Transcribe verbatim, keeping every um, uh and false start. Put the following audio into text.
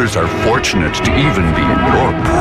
Others are fortunate to even be in your